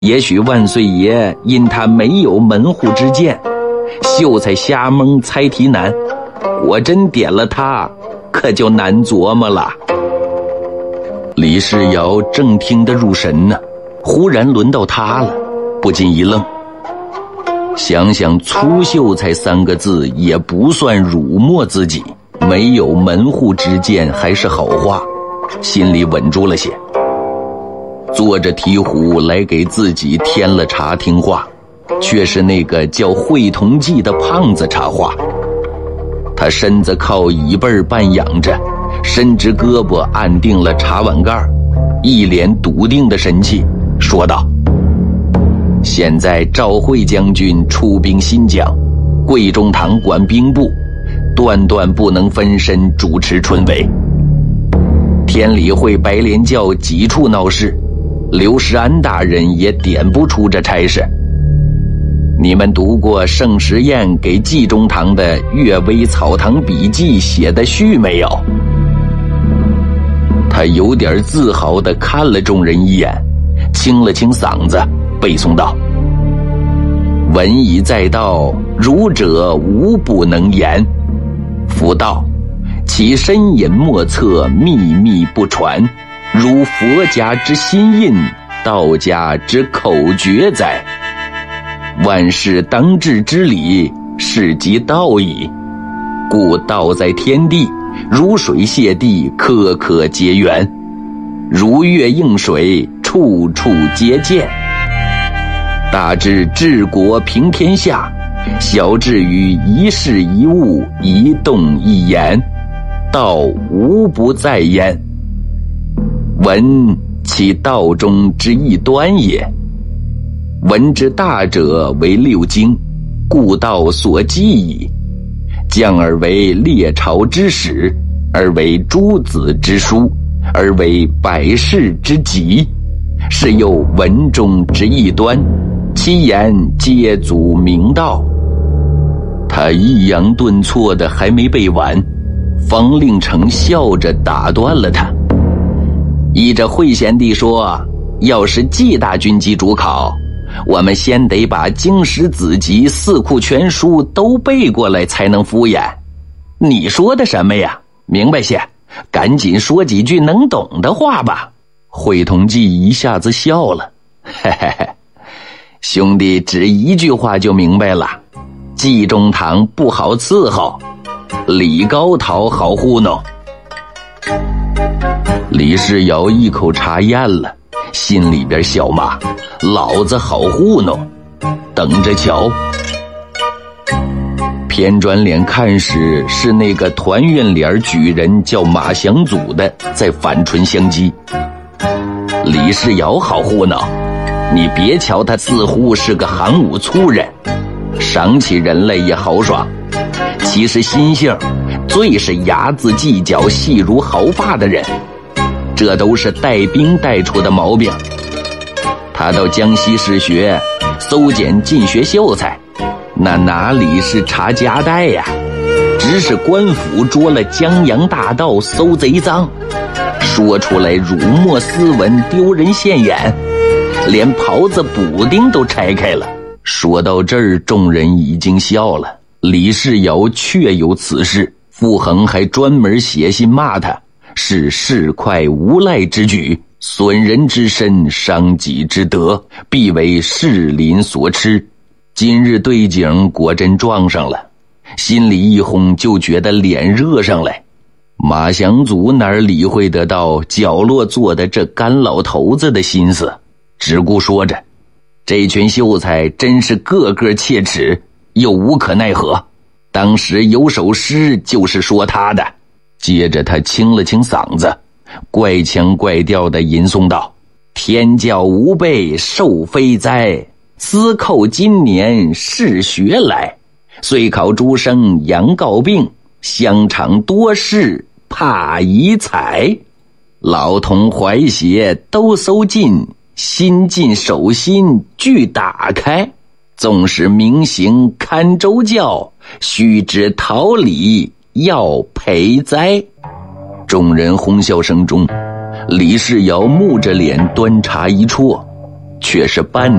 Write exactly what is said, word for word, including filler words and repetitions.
也许万岁爷因他没有门户之见，秀才瞎蒙猜题难，我真点了他，可就难琢磨了。李世尧正听得入神呢，忽然轮到他了，不禁一愣。想想粗秀才三个字也不算辱没自己，没有门户之见还是好话，心里稳住了些。坐着提壶来给自己添了茶听话，却是那个叫会同济的胖子插话。他身子靠椅背半仰着，伸直胳膊按定了茶碗盖，一脸笃定的神气说道：现在赵惠将军出兵新疆，桂中堂管兵部，断断不能分身主持春闱。天理会白莲教几处闹事，刘世安大人也点不出这差事。你们读过盛时宴给季中堂的《阅微草堂笔记》写的序没有？他有点自豪地看了众人一眼，清了清嗓子背诵道：文以载道，儒者无不能言。夫道，其深隐莫测，秘密不传，如佛家之心印，道家之口诀哉。万事当治之理，是即道矣。故道在天地，如水泻地，颗颗皆源；如月映水，处处皆见。大至治国平天下，小至于一事一物，一动一言，道无不在焉。文其道中之一端也。文之大者为六经，故道所记矣。降而为列朝之始，而为诸子之书，而为百世之集，是又文中之一端，其言皆足明道。他抑扬顿挫的还没背完，方令成笑着打断了他。依着惠贤弟说，要是季大军机主考，我们先得把经史子集四库全书都背过来才能敷衍。你说的什么呀？明白些，赶紧说几句能懂的话吧。惠同济一下子笑了，嘿嘿嘿，兄弟只一句话就明白了。季中堂不好伺候，李高陶好糊弄。李世尧一口茶咽了，心里边笑骂：老子好糊弄，等着瞧。偏转脸看时，是那个团圆脸举人叫马祥祖的在反唇相讥。李世尧好糊弄，你别瞧他似乎是个行武粗人，赏起人来也豪爽，其实心性最是睚眦计较，细如毫发的人，这都是带兵带出的毛病。他到江西试学，搜检进学秀才，那哪里是查夹带呀，只是官府捉了江洋大盗，搜贼赃，说出来辱没斯文，丢人现眼，连袍子补丁都拆开了。说到这儿，众人已经笑了。李世尧确有此事，傅恒还专门写信骂他是市侩无赖之举，损人之身，伤己之德，必为士林所吃。今日对景果真撞上了，心里一轰，就觉得脸热上来。马祥祖哪儿理会得到角落坐的这干老头子的心思，只顾说着：这群秀才真是个个切齿，又无可奈何。当时有首诗就是说他的。接着他清了清嗓子，怪腔怪调地吟诵道：天教无备受非灾，司寇今年试学来，遂考诸生阳告病，香肠多事怕遗财。老童怀邪都搜尽，心尽手心俱打开。纵使明行堪周教，须知桃李要赔灾。众人哄笑声中，李世尧木着脸端茶一啜， 却是半